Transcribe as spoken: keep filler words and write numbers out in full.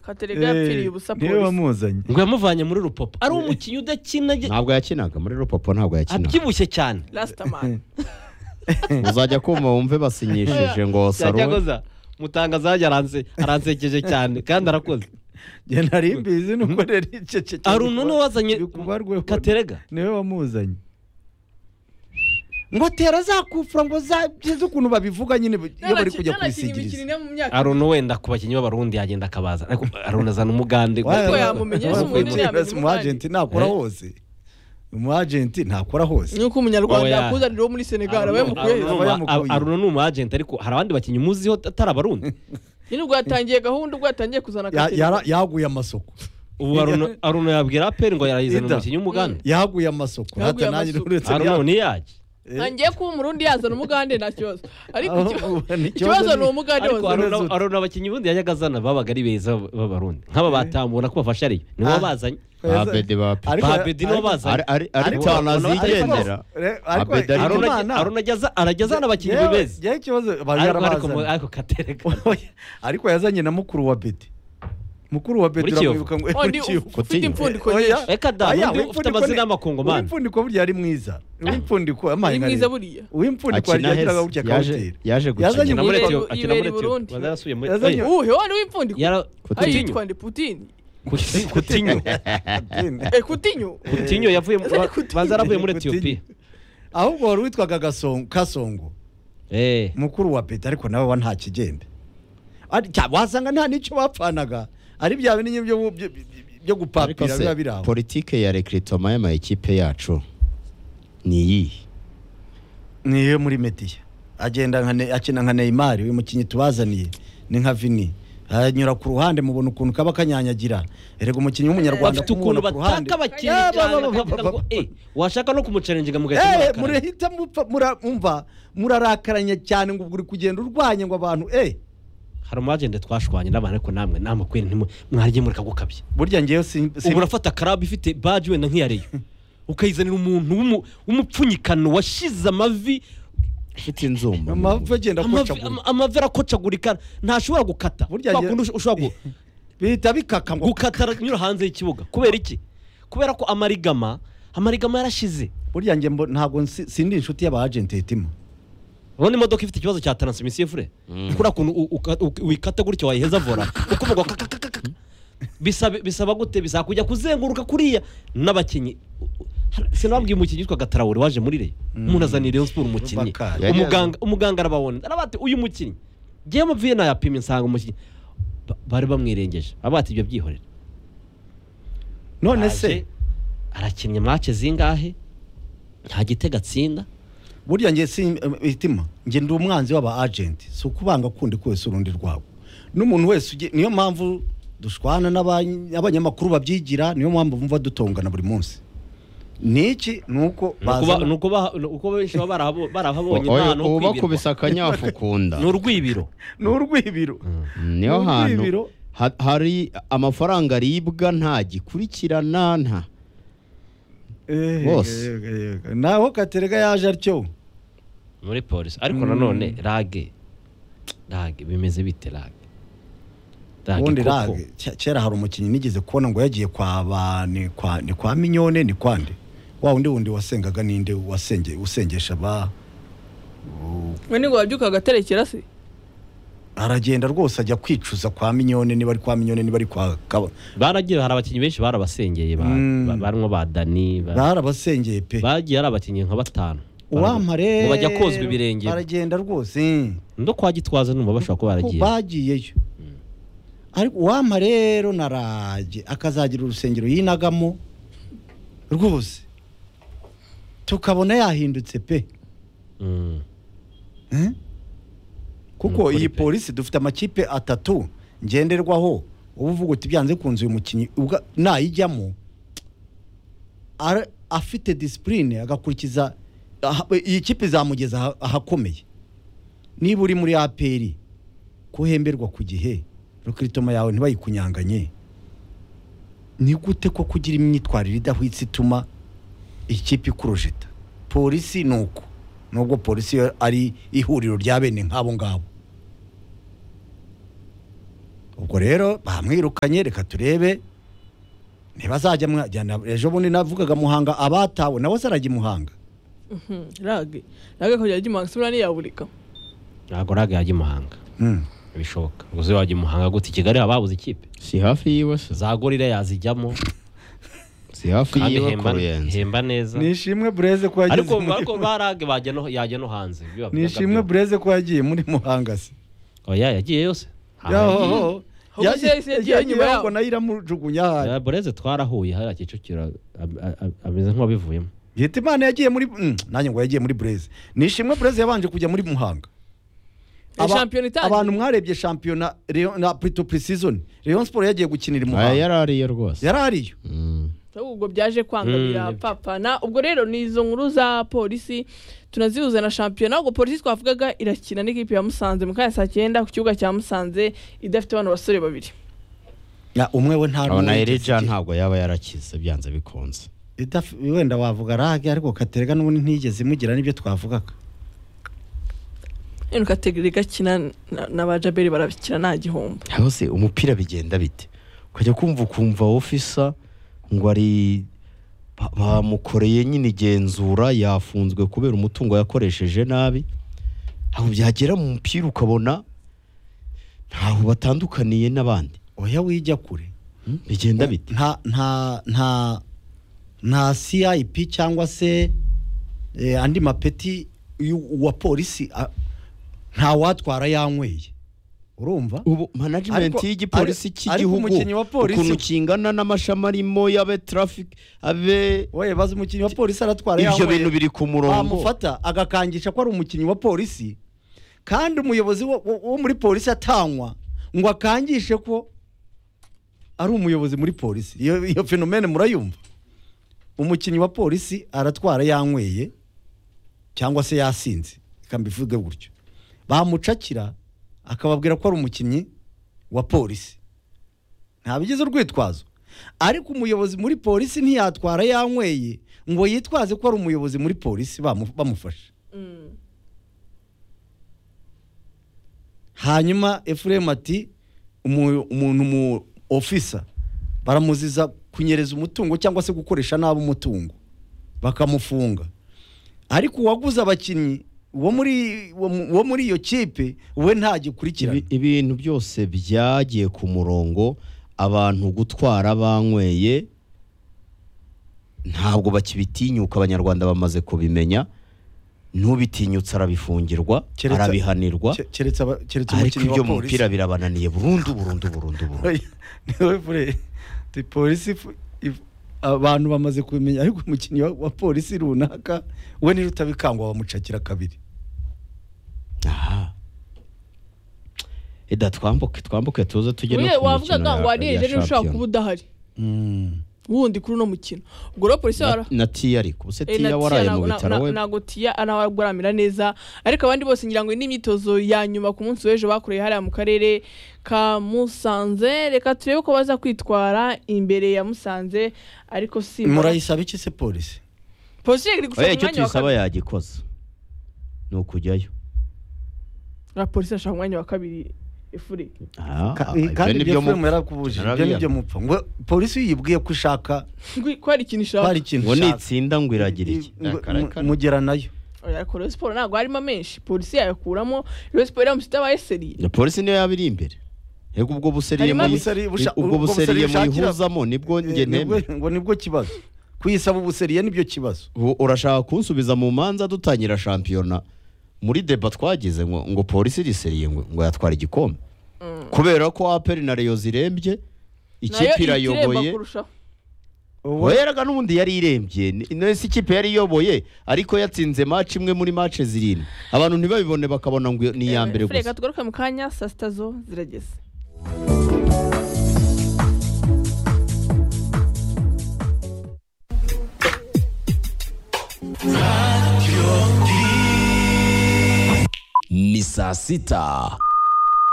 Katerega yapfiriye ubusa polisi niwe wamuzanye ngo yamuvanye muri Rupopo ari umukinnyi udakina ntabwo yakinaga muri Rupopo ntabwo yakinaga abyibushye cyane last man uzajya kumva wumve basinyishije ngo Saruwe mutangazaje aranse aransekeje cyane kandi arakoze je nari mbizi nuko rero icece Aruno no wazanye Katerega niwe wamuzanye ngo tera zakufura ngo zabize ukuntu babivuga nyine iyo bari kujya kwisigiriza Aruno wenda kubakinyi b'abarundi yagenda akabaza ariko Aruno azana umugande ko yamumenyesha umunyamuryango mu agent nakora hose mu agent ntakora hose nuko umunyarwanda yakuzanira muri Senegal abaye mukuye Aruno ni umu agent ariko hari abandi bakinyi muziho atari abarundi nyine ubwo yatangiye gahunda ubwo yatangiye kuzana Katerega yaguye amasoko ubu Aruno Aruno yabwira aperi ngo yarayizana umukinyi w'umugande yaguye amasoko hata nanjye uretse Aruno ni yaje ngiye kuba umurundi yazana umugande nta kibazo ariko ikibazo ni umugande wazana Aruno abakinyi bundi yajyaga azana babaga ari beza b'abarundi nk'aba batambura ko bafasha ari nibo bazanye abede ba abede nibo bazanye ari tanazigendera abede Aruno ajyaza arajyaza n'abakinyi beza je ikibazo bagarabazana ariko Katerega ariko yazanye na mukuru wa Bede mukuru wa Bede uramubibuka ngo ufite impfundiko reka da ufite amazina y'amakongo man impfundiko burya ari mwiza impfundiko amaye mwiza buriya impfundiko yagiraga burya kawutera yaje gukina muri Ethiopia akina muri Ethiopia wazasuye muri uhe wani w'impfundiko ayitwa ndi Putin Kutinyo eh Kutinyo Kutinyo yavuye banza aravuye muri Ethiopia ahubwo wari witwaga Gasongo Kasongo eh mukuru wa Bede ariko nawe wa nta kigende ari wasanga nta nico bapfanaga ari byawe n'inyo byo byo gupapira biba biraho politike ya recruitment y'ama equipe yacu ni iyi niyo muri Media agenda nka akina nka Neymar uyu mukinyi tubazaniye ni nka Vini anyura ku ruhande mubona ukuntu kaba kanyanyagira erego umukinyi w'umunyarwanda afite ukuntu bataka abakinyi cyane eh washaka no kumuchallenge mugahita eh murehita mumva murarakaranya cyane ngo uri kugenda urwanye ngo abantu eh hari umagende twashwanye n'abantu ariko namwe namakwene mwarije muri kagukabye burya ngiye urafata karabu ifite badge wenda nk'iyareyo ukayizanira umuntu w'umupfunyikano washize amavi ufite inzumba amavi agenda kocagurika amavi arakocagurika ntashobora gukata bakundi ushobora bita bikaka ngo gukata nyura hanze y'ikibuga kubera iki kubera ko amarigama amarigama yarashize burya nge ntago sindi inshuti y'aba agent etima Wone imodoka ifite ikibazo cya transmission fure kura kuntu wikata gutyo wayiheza vora ukuvuga bisaba bisaba gute bisakujya kuzenguruka kuriya n'abakinyi sinababwiye umukinyi witwa Gatarawuri waje muri re umuntu azanira Rayon Sport umukinyi umuganga umuganga arababona arabate uyu mukinyi giye muvuye na yapima insanga umukinyi bari bamwirengeje abati ibyo byihorera none se arakinnye match zingahe nta gitega tsinda burya ngiye si itima nge ndi umwanzi w'aba agent so kubanga kundi kwese urundi rwabo n'umuntu wese niyo mpamvu dushwana n'abanyamakuru babyigira niyo mpamvu mva dutongana buri munsi niki nuko baza nuko uko benshi barahabo barahabonye impano kwibira uba kubisa kanyafu kunda n'urwibiro n'urwibiro niyo hantu hari amafaranga aribwa nta gikurikirana nta bose naho Katerega yaje atyo muri police ariko nanone rage rage bimeze bite rage ubundi rage kera hari umukinyi nigeze kubona ngo yagiye kwa bani kwa ni kwa Minyone ni kwande wa undi wundi wasengaga ninde wasenge usengesha ba mwene ngo wabyuka gaterekera se aragenda rwose ajya kwicuza kwa Minyone niba ari kwa Minyone niba ari kwa baragiye hari abakinyi benshi barabasengeye barimo ba Dani barabasengeye pe bagiye hari abakinyi nka batanu uwampare bajya kozwa ibirenge baragenda rwose ndo kwa Gitwaza numva bashaka ko baragiye bagiyeyo ariko uwampa rero naraje akazagira urusengero yinagamo rwose tukabona yahindutse pe eh kuko iyi polisi dufite amakipe atatu ngenderwaho ubuvuga uti byanze kunze uyu mukinyi nayijyamo afite discipline agakurikiza iyi kipe zamugeza ahakomeye niba uri muri A P R kuhemberwa ku gihe recruitment yawe ntibayikunyanganye ni gute ko kugira imyitwarire idahwitse ituma ikipe ikurojeta polisi nuko nubwo polisi ari ihuriro rya bene nkabo ngabo ubwo rero bamwirukanye reka turebe niba azajya mwajyana ejo bundi navugaga Muhanga abatawe nawe zarajya Muhanga rage rage ko yajya Muhanga sura ni yaburika ntago rage yajya Muhanga mm. bishoboka ngo zo yajya Muhanga gute Kigali ababuze ikipe si hafi yiwe se za gorira yazijyamo si hafi yiwe kurenza hemba neza nishimwe Blaise ko yagiye ariko ariko barage bajya no yajya no hanze nishimwe Blaise ko yagiye muri Muhanga se oya yagiye yose yaho yagiye nyuma yaho nayo iramujugunya hano ya Blaise twarahuye haya Kicukiro ameze nk'abivuyemo yita Imana yagiye muri nanjye ngo yagiye muri Blaise nishimwe Blaise yabanje kujya muri Muhanga abantu mwarebye shampiyona na Prito Precision Rayon Sport yagiye gukinira Muhanga yarariye rwose yarariye ubwo byaje kwangabira papa na ubwo rero nizo nkuru za polisi tunazihuza na shampiyona ubwo polisi twavugaga irakina n'ikipe ya Musanze mu kanya saa cyenda ku kibuga cya Musanze idafite abantu basore babiri ya umwe we nta rumwe na Ereja ntabwo yaba yarakize byanze bikonze wenda wavuga rage ariko Katerega n'ubundi ntigeze mugira nibyo twavugaga eno Katerega kina na bajaberi barabikira nta gihombo hose umupira bigenda bite ukajya kumva ukumva officer ngo ari bamukoreye nyine igenzura yafunzwe kubera umutungo yakoresheje nabi aho byagera mu mupira ukabona ntaho batandukaniye n'abandi oya wijya kure hmm? bigenda bite nta nta nta nta C I P cyangwa se eh, andi mapeti wa polisi nta watwara yanyweye urumva ubu management y'igipolisi cy'igihugu ukuntu kingana n'amashami arimo yabe traffic abe oye baza umukinyi wa polisi aratwara yanyweye ibyo bintu biri ku murongo amufata agakangisha ko ari umukinyi wa polisi kandi umuyobozi wo muri polisi atanywa ngo akangishe ko ari umuyobozi muri polisi iyo iyo fenomene murayumva umukinyi wa polisi aratwara yanyweye cyangwa se yasinze ikambivuge gutyo bamucakira akababwira ko ari umukinyi wa polisi ntabigize urwitwazo ariko umuyobozi muri polisi ntiyatwara yanyweye ngo yitwaze ko ari umuyobozi muri polisi bamufashe mm. hanyuma Ephraim ati umuntu mu officer baramuziza kunyereza umutungo cyangwa se gukoresha nabi umutungo bakamufunga ariko uwaguze abakinyi wo muri wo muri iyo kipe we nta gikurikirana ibintu byose byagiye ku murongo abantu gutwara banyweye ntabwo bakibitinyuka abanyarwanda bamaze kubimenya ntubitinyutse arabifungirwa arabihanirwa keretse keretse umukinyi wa polisi umupira birabananiye burundu burundu burundu burundu niwe fure ti polisi abantu bamaze kubimenya ariko umukinyi wa polisi runaka we ni rutabikangwa bamucakira kabiri aha eda twambuke twambuke tuze tujye no kumukino wavugaga ngo ariye rero ushaka kuba udahari mm wundi kuri no mukino ubwo ro polisi ara na tiya ariko ubuse tiya waraye mu bitaro we nago tiya anawagwaramira neza ariko abandi bose ngira ngo n'imyitozo ya nyuma ku munsi w'ejo bakoreye hari mu karere ka Musanze reka turebe ko baza kwitwara imbere ya Musanze ariko si murayisaba iki se polisi polisi iri gushaka umwanya wa kabiri yagikoze no kujyayo la polisi ashaka umwanya wa kabiri ifuri kandi ibyo mu yarakubuje ibyo nibyo mupfa ngo polisi yibwiye ko ishaka ko ari ikintu ishaka ngo nitsinda ngo iragira iki mugera nayo ariko Rayon Sport ntago harimo menshi polisi yakuramo Rayon Sport yamusita abayeseri polisi niyo yabiri imbere yego ubwo buseriye mu ubwo buseriye mu ihuzamo nibwo nge neme ngo nibwo kibazo kuyisaba ubuseriye nibyo kibazo urashaka kunsubiza mu manza dutangira shampiyona muri deba twagize ngo ngo polisi riseriye ngo ngo yatwara igikombe kubera ko A P R na Rayon zirembye ikipe irayoboye weraga n'ubundi yari irembye nese ikipe yari yoboye ariko yatsinze match imwe muri match zirindwi abantu ntibabibone bakabona ngo ni ya mbere gusa reka tugaruke mu kanya saa sita zo zirageze ni saa sita